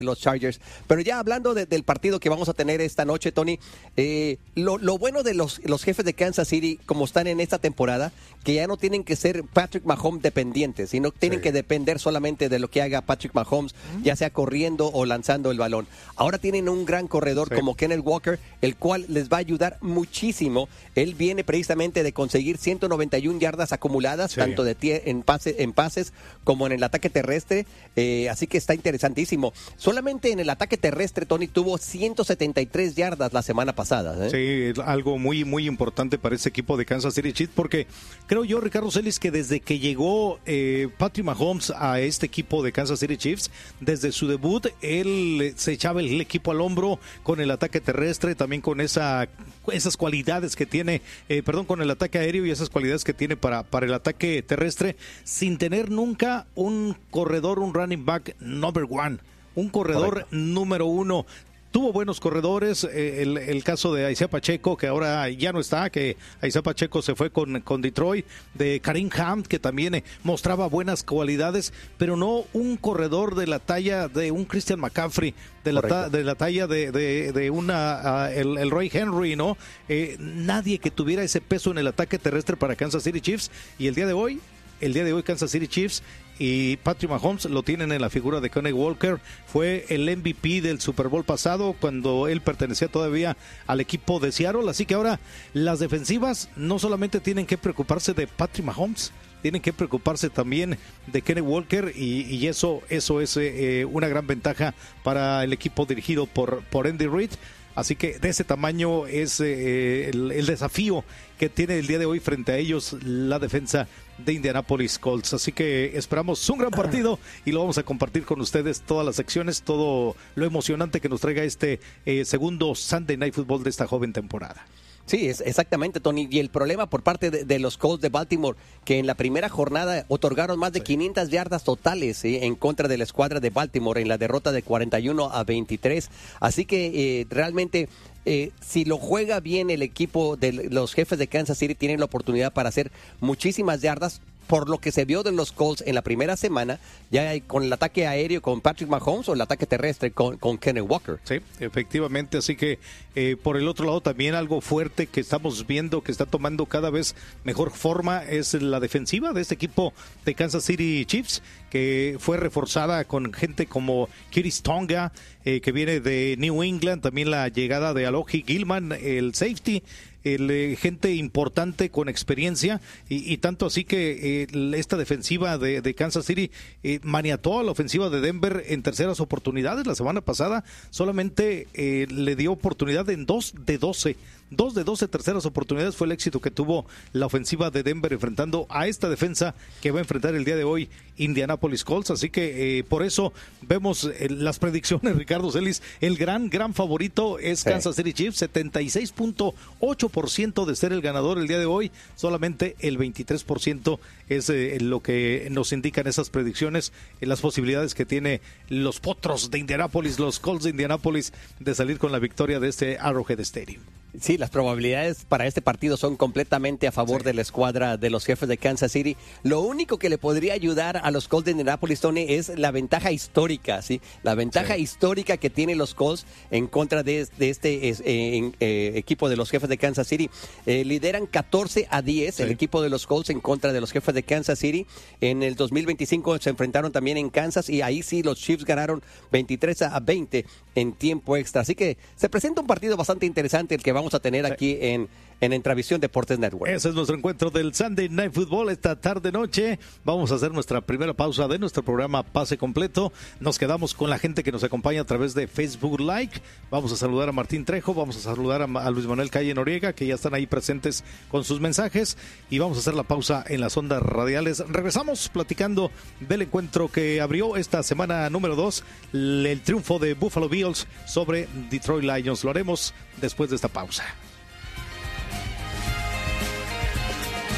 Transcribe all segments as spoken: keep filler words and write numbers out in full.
los Chargers. Pero ya hablando de, del partido que vamos a tener esta noche, Tony, eh, lo, lo bueno de los, los jefes de Kansas City, como están en esta temporada, que ya no tienen que ser Patrick Mahomes dependientes, sino tienen sí. que depender solamente de lo que haga Patrick Mahomes, uh-huh. ya sea corriendo o lanzando el balón. Ahora tienen un gran corredor sí. como Kenneth Walker, el cual les va a ayudar muchísimo. Él viene precisamente de conseguir ciento noventa y una yardas acumuladas, sí. tanto de tie- en, pase, en pases como en el ataque terrestre, eh, así que está interesantísimo. Solamente en el ataque terrestre, Tony, tuvo ciento setenta y tres yardas la semana pasada. ¿eh? Sí, algo muy, muy importante para ese equipo de Kansas City Chiefs, porque creo yo, Ricardo Celis, que desde que llegó eh, Patrick Mahomes a este equipo de Kansas City Chiefs, desde su debut, él se echaba el equipo al hombro con el ataque terrestre, también con esa, esas cualidades que tiene, eh, perdón, con el ataque aéreo y esas cualidades que tiene para, para el ataque terrestre, sin tener nunca un corredor, un running back number one. Un corredor Correcto. número uno. Tuvo buenos corredores, eh, el, el caso de Isaiah Pacheco, que ahora ya no está, que Isaiah Pacheco se fue con, con Detroit, de Kareem Hunt, que también eh, mostraba buenas cualidades, pero no un corredor de la talla de un Christian McCaffrey, de la, ta, de la talla de, de, de una uh, el, el Roy Henry, ¿no? Eh, nadie que tuviera ese peso en el ataque terrestre para Kansas City Chiefs, y el día de hoy, el día de hoy Kansas City Chiefs y Patrick Mahomes lo tienen en la figura de Kenneth Walker. Fue el M V P del Super Bowl pasado cuando él pertenecía todavía al equipo de Seattle, así que ahora las defensivas no solamente tienen que preocuparse de Patrick Mahomes, tienen que preocuparse también de Kenneth Walker, y, y eso, eso es eh, una gran ventaja para el equipo dirigido por, por Andy Reid. Así que de ese tamaño es eh, el, el desafío que tiene el día de hoy frente a ellos la defensa de Indianapolis Colts. Así que esperamos un gran partido y lo vamos a compartir con ustedes, todas las secciones, todo lo emocionante que nos traiga este eh, segundo Sunday Night Football de esta joven temporada. Sí, es exactamente, Tony. Y el problema por parte de, de los Colts de Baltimore, que en la primera jornada otorgaron más de sí. quinientas yardas totales ¿sí? en contra de la escuadra de Baltimore en la derrota de cuarenta y uno a veintitrés. Así que eh, realmente, eh, si lo juega bien el equipo de los jefes de Kansas City, tienen la oportunidad para hacer muchísimas yardas. Por lo que se vio de los Colts en la primera semana, ya con el ataque aéreo con Patrick Mahomes o el ataque terrestre con, con Kenneth Walker. Sí, efectivamente, así que eh, por el otro lado también algo fuerte que estamos viendo que está tomando cada vez mejor forma es la defensiva de este equipo de Kansas City Chiefs, que fue reforzada con gente como Kiris Tonga, eh, que viene de New England, también la llegada de Alohi Gilman, el safety, El, eh, gente importante con experiencia y, y tanto así que eh, esta defensiva de, de Kansas City eh, maniató a la ofensiva de Denver en terceras oportunidades. La semana pasada solamente eh, le dio oportunidad en dos de doce. Dos de doce terceras oportunidades fue el éxito que tuvo la ofensiva de Denver enfrentando a esta defensa que va a enfrentar el día de hoy Indianapolis Colts. Así que eh, por eso vemos eh, las predicciones, Ricardo Celis. El gran, gran favorito es sí. Kansas City Chiefs, setenta y seis punto ocho por ciento de ser el ganador el día de hoy. Solamente el veintitrés por ciento es eh, lo que nos indican esas predicciones, eh, las posibilidades que tiene los Potros de Indianapolis, los Colts de Indianapolis, de salir con la victoria de este Arrowhead Stadium. Sí, las probabilidades para este partido son completamente a favor sí. de la escuadra de los jefes de Kansas City. Lo único que le podría ayudar a los Colts de Indianapolis, Tony, es la ventaja histórica, ¿sí? La ventaja sí. histórica que tienen los Colts en contra de, de este eh, eh, eh, equipo de los jefes de Kansas City. Eh, lideran catorce a diez sí. el equipo de los Colts en contra de los jefes de Kansas City. En el dos mil veinticinco se enfrentaron también en Kansas y ahí sí los Chiefs ganaron veintitrés a veinte en tiempo extra. Así que se presenta un partido bastante interesante el que vamos a tener sí. aquí en, en Entravisión Deportes Network. Ese es nuestro encuentro del Sunday Night Football esta tarde-noche. Vamos a hacer nuestra primera pausa de nuestro programa Pase Completo. Nos quedamos con la gente que nos acompaña a través de Facebook Live. Vamos a saludar a Martín Trejo, vamos a saludar a, a Luis Manuel Calle Noriega, que ya están ahí presentes con sus mensajes, y vamos a hacer la pausa en las ondas radiales. Regresamos platicando del encuentro que abrió esta semana número dos, el triunfo de Buffalo Bills sobre Detroit Lions. Lo haremos después de esta pausa.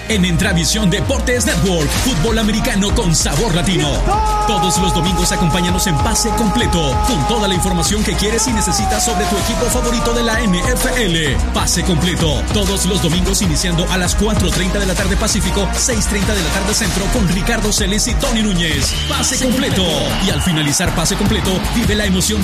En Entravisión Deportes Network, fútbol americano con sabor latino. Todos los domingos acompáñanos en Pase Completo, con toda la información que quieres y necesitas sobre tu equipo favorito de la N F L. Pase Completo, todos los domingos iniciando a las cuatro treinta de la tarde Pacífico, seis treinta de la tarde Centro, con Ricardo Celis y Tony Núñez. Pase Completo. Y al finalizar Pase Completo, vive la emoción